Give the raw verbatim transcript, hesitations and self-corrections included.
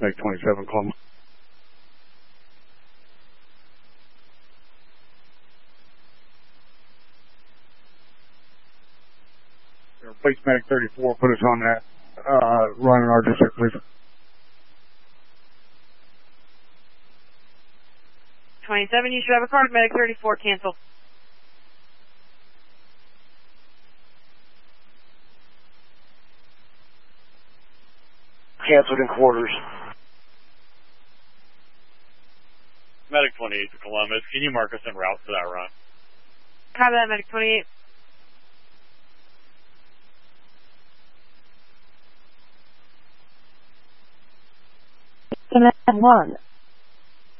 Medic twenty-seven, Columbus. Replace Medic thirty-four, put us on that uh, run in our district, please. twenty-seven, you should have a card. Medic thirty-four, cancel. Canceled in quarters. Medic twenty-eight to Columbus. Can you mark us en route for that run? Copy that, Medic twenty-eight. Command one.